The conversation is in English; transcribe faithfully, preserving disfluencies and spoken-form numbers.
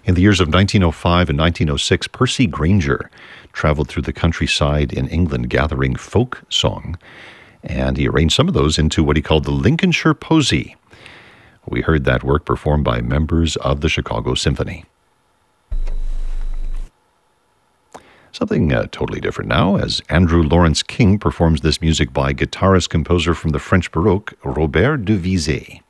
In the years of nineteen oh five and nineteen oh six, Percy Grainger traveled through the countryside in England gathering folk song, and he arranged some of those into what he called the Lincolnshire Posy. We heard that work performed by members of the Chicago Symphony. Something uh, totally different now, as Andrew Lawrence King performs this music by guitarist-composer from the French Baroque, Robert Duvizet.